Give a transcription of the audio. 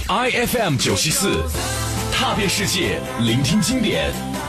IFM 94，踏遍世界，聆听经典，